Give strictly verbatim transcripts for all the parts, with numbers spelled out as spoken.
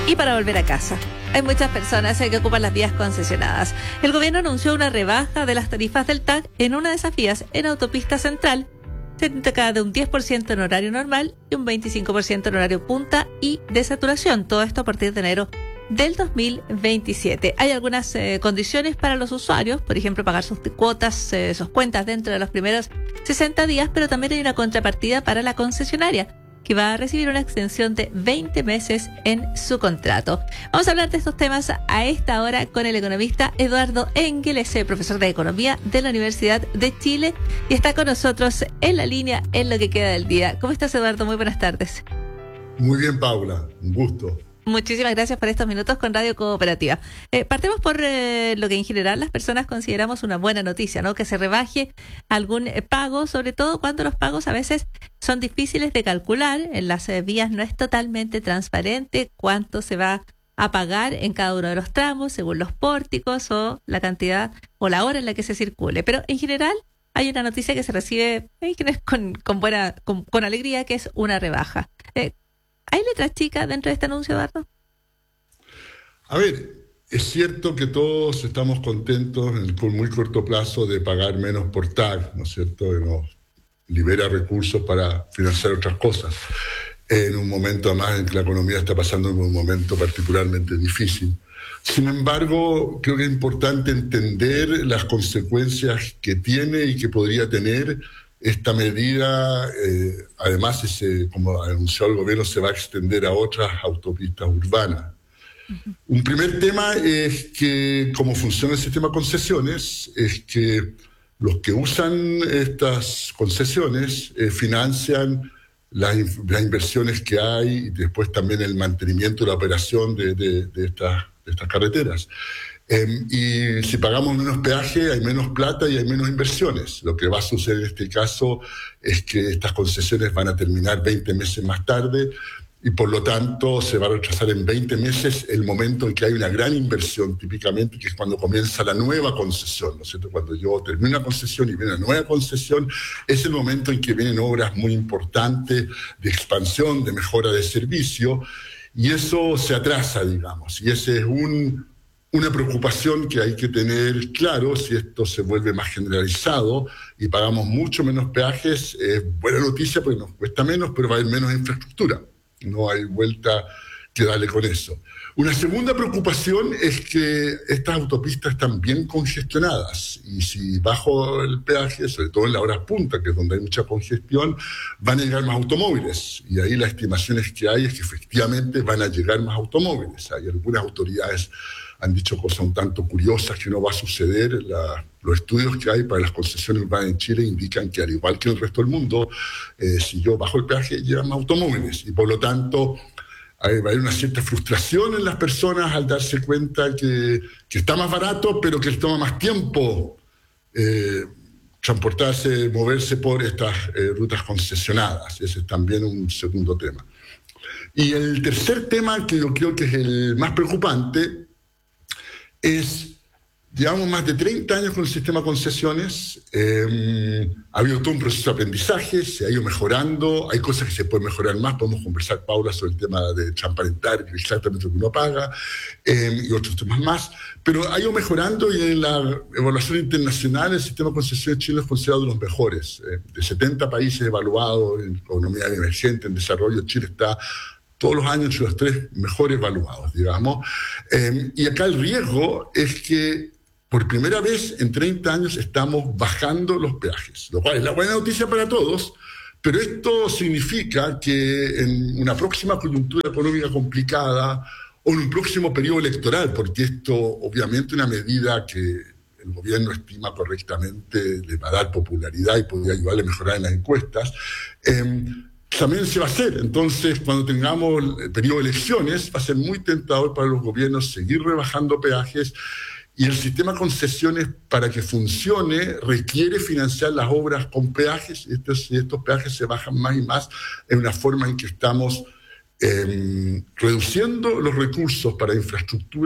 y para volver a casa. Hay muchas personas que ocupan las vías concesionadas. El gobierno anunció una rebaja de las tarifas del T A C en una de esas vías en Autopista Central, cerca de un diez por ciento en horario normal y un veinticinco por ciento en horario punta y de saturación. Todo esto a partir de enero del dos mil veintisiete. Hay algunas eh, condiciones para los usuarios, por ejemplo, pagar sus cuotas, eh, sus cuentas dentro de los primeros sesenta días, pero también hay una contrapartida para la concesionaria, que va a recibir una extensión de veinte meses en su contrato. Vamos a hablar de estos temas a esta hora con el economista Eduardo Engel, es profesor de Economía de la Universidad de Chile y está con nosotros en la línea en lo que queda del día. ¿Cómo estás, Eduardo? Muy buenas tardes. Muy bien, Paula. Un gusto. Muchísimas gracias por estos minutos con Radio Cooperativa. Eh, partimos por eh, lo que en general las personas consideramos una buena noticia, ¿no? Que se rebaje algún eh, pago, sobre todo cuando los pagos a veces son difíciles de calcular. En las eh, vías no es totalmente transparente cuánto se va a pagar en cada uno de los tramos, según los pórticos o la cantidad o la hora en la que se circule. Pero en general hay una noticia que se recibe eh, con, con, buena, con, con alegría, que es una rebaja. Eh, ¿Hay letras chicas dentro de este anuncio, Eduardo? A ver, es cierto que todos estamos contentos en el muy corto plazo de pagar menos por T A C, ¿no es cierto? Que nos libera recursos para financiar otras cosas. En un momento además en que la economía está pasando en un momento particularmente difícil. Sin embargo, creo que es importante entender las consecuencias que tiene y que podría tener esta medida. Eh, además, ese, como anunció el gobierno, se va a extender a otras autopistas urbanas. Uh-huh. Un primer tema es que, cómo funciona el sistema de concesiones, es que los que usan estas concesiones eh, financian las, las inversiones que hay y después también el mantenimiento y la operación de, de, de, estas, de estas carreteras. Eh, y si pagamos menos peaje, hay menos plata y hay menos inversiones. Lo que va a suceder en este caso es que estas concesiones van a terminar veinte meses más tarde y por lo tanto se va a retrasar en veinte meses el momento en que hay una gran inversión, típicamente, que es cuando comienza la nueva concesión, ¿no es cierto? Cuando yo termino una concesión y viene una nueva concesión, es el momento en que vienen obras muy importantes de expansión, de mejora de servicio, y eso se atrasa, digamos, y ese es un... Una preocupación que hay que tener claro. Si esto se vuelve más generalizado y pagamos mucho menos peajes, es buena noticia porque nos cuesta menos, pero va a haber menos infraestructura. No hay vuelta que darle con eso. Una segunda preocupación es que estas autopistas están bien congestionadas y si bajo el peaje, sobre todo en la hora punta, que es donde hay mucha congestión, van a llegar más automóviles. Y ahí las estimaciones que hay es que efectivamente van a llegar más automóviles. Hay algunas autoridades han dicho cosas un tanto curiosas que no va a suceder. La, los estudios que hay para las concesiones urbanas en Chile indican que, al igual que en el resto del mundo, eh, si yo bajo el peaje, llegan más automóviles. Y por lo tanto, hay, va a haber una cierta frustración en las personas al darse cuenta que, que está más barato, pero que les toma más tiempo eh, transportarse, moverse por estas eh, rutas concesionadas. Ese es también un segundo tema. Y el tercer tema, que yo creo que es el más preocupante, es, llevamos más de treinta años con el sistema de concesiones, eh, ha habido todo un proceso de aprendizaje, se ha ido mejorando, hay cosas que se pueden mejorar más, podemos conversar, Paula, sobre el tema de transparentar exactamente lo que uno paga, eh, y otros temas más, pero ha ido mejorando y en la evaluación internacional el sistema de concesiones chileno es considerado uno de los mejores. Eh, de setenta países evaluados en economía emergente, en desarrollo, Chile está todos los años entre los tres mejores evaluados, digamos. Eh, y acá el riesgo es que por primera vez en treinta años estamos bajando los peajes, lo cual es la buena noticia para todos, pero esto significa que en una próxima coyuntura económica complicada o en un próximo periodo electoral, porque esto obviamente es una medida que el gobierno estima correctamente le va a dar popularidad y podría ayudarle a mejorar en las encuestas, eh, también se va a hacer. Entonces, cuando tengamos el periodo de elecciones, va a ser muy tentador para los gobiernos seguir rebajando peajes, y el sistema de concesiones, para que funcione, requiere financiar las obras con peajes, y estos, y estos peajes se bajan más y más en una forma en que estamos eh, reduciendo los recursos para infraestructura,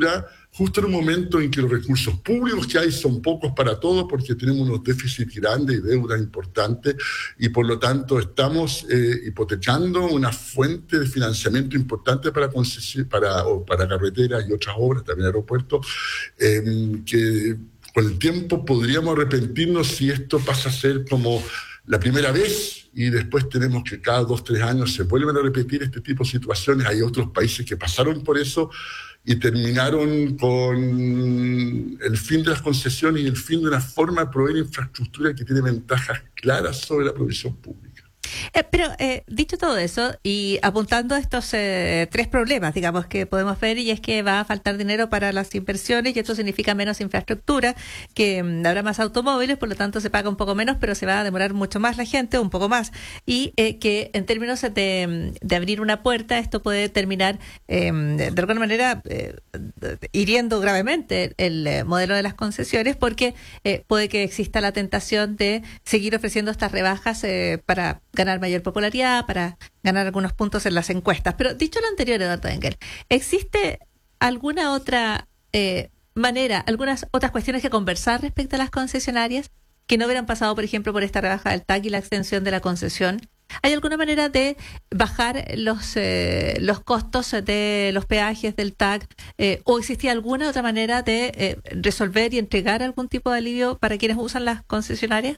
justo en un momento en que los recursos públicos que hay son pocos para todos, porque tenemos unos déficits grandes y deudas importantes, y por lo tanto estamos eh, hipotecando una fuente de financiamiento importante para, para, o para carreteras y otras obras, también aeropuertos, eh, que con el tiempo podríamos arrepentirnos si esto pasa a ser como la primera vez y después tenemos que cada dos, tres años se vuelven a repetir este tipo de situaciones. Hay otros países que pasaron por eso y terminaron con el fin de las concesiones y el fin de una forma de proveer infraestructura que tiene ventajas claras sobre la provisión pública. Eh, pero eh, dicho todo eso y apuntando a estos eh, tres problemas, digamos, que podemos ver, y es que va a faltar dinero para las inversiones y esto significa menos infraestructura, que um, habrá más automóviles, por lo tanto se paga un poco menos, pero se va a demorar mucho más la gente, un poco más, y eh, que en términos de, de abrir una puerta, esto puede terminar eh, de, de alguna manera eh, hiriendo gravemente el, el modelo de las concesiones, porque eh, puede que exista la tentación de seguir ofreciendo estas rebajas eh, para ganar mayor popularidad, para ganar algunos puntos en las encuestas. Pero dicho lo anterior, Eduardo Engel, ¿existe alguna otra eh, manera, algunas otras cuestiones que conversar respecto a las concesionarias que no hubieran pasado, por ejemplo, por esta rebaja del T A C y la extensión de la concesión? ¿Hay alguna manera de bajar los eh, los costos de los peajes del T A C? Eh, ¿O existía alguna otra manera de eh, resolver y entregar algún tipo de alivio para quienes usan las concesionarias?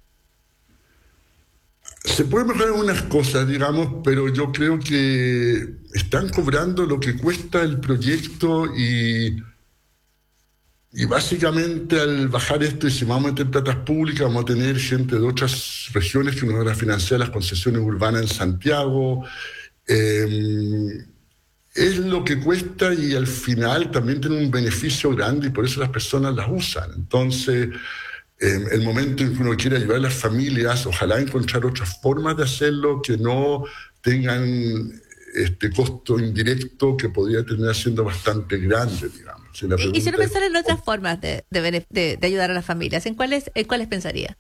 Se pueden mejorar algunas cosas, digamos, pero yo creo que están cobrando lo que cuesta el proyecto y, y básicamente al bajar esto y si vamos a meter platas públicas, vamos a tener gente de otras regiones que nos van a financiar las concesiones urbanas en Santiago. Eh, es lo que cuesta y al final también tiene un beneficio grande y por eso las personas las usan. Entonces, Eh, el momento en que uno quiere ayudar a las familias, ojalá encontrar otras formas de hacerlo que no tengan este costo indirecto que podría terminar siendo bastante grande, digamos. Si la y, y si no es, pensar en otras formas de, de, de, de ayudar a las familias, ¿en cuáles, en cuáles pensaría?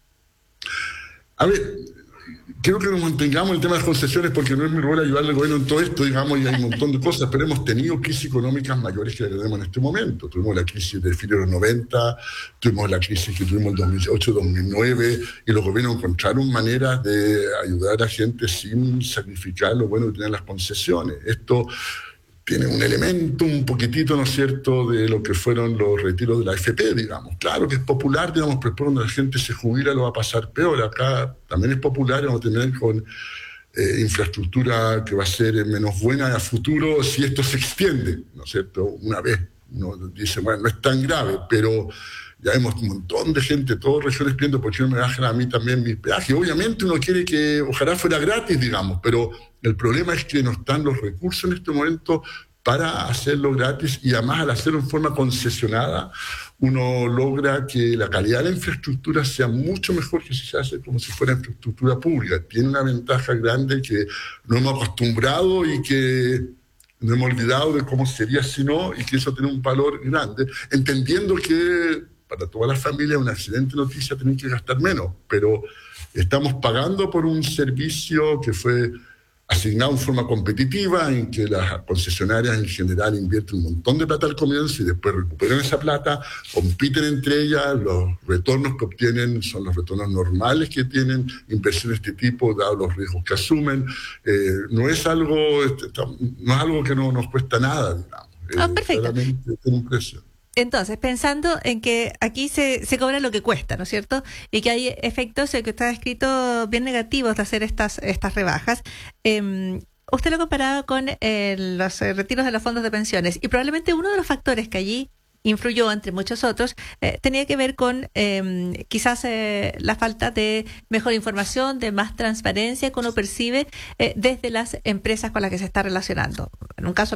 A ver, quiero que nos mantengamos el tema de las concesiones porque no es mi rol ayudarle al gobierno en todo esto, digamos, y hay un montón de cosas, pero hemos tenido crisis económicas mayores que la que tenemos en este momento. Tuvimos la crisis de fines de los noventa, tuvimos la crisis que tuvimos en dos mil ocho dos mil nueve, y los gobiernos encontraron maneras de ayudar a gente sin sacrificar lo bueno de tener las concesiones. Esto tiene un elemento un poquitito, ¿no es cierto?, de lo que fueron los retiros de la A F P, digamos. Claro que es popular, digamos, pero cuando la gente se jubila lo va a pasar peor. Acá también es popular, vamos a tener con eh, infraestructura que va a ser menos buena a futuro si esto se extiende, ¿no es cierto? Una vez uno dice, bueno, no es tan grave, pero ya vemos un montón de gente, todas regiones pidiendo por qué no me bajan a mí también mis peajes. Obviamente uno quiere que ojalá fuera gratis, digamos, pero el problema es que no están los recursos en este momento para hacerlo gratis y además al hacerlo en forma concesionada uno logra que la calidad de la infraestructura sea mucho mejor que si se hace como si fuera infraestructura pública. Tiene una ventaja grande que no hemos acostumbrado y que no hemos olvidado de cómo sería si no, y que eso tiene un valor grande, entendiendo que para todas las familias una excelente noticia tener que gastar menos, pero estamos pagando por un servicio que fue asignado en forma competitiva, en que las concesionarias en general invierten un montón de plata al comienzo y después recuperan esa plata, compiten entre ellas, los retornos que obtienen son los retornos normales que tienen inversiones de este tipo, dados los riesgos que asumen. Eh, no es algo no es algo que no nos cuesta nada, digamos. Ah, perfecto. Claramente tiene un precio. Entonces, pensando en que aquí se, se cobra lo que cuesta, ¿no es cierto? Y que hay efectos, que está escrito, bien negativos de hacer estas estas rebajas. Eh, usted lo comparaba con eh, los retiros de los fondos de pensiones y probablemente uno de los factores que allí influyó, entre muchos otros, eh, tenía que ver con eh, quizás eh, la falta de mejor información, de más transparencia que uno percibe eh, desde las empresas con las que se está relacionando. En un caso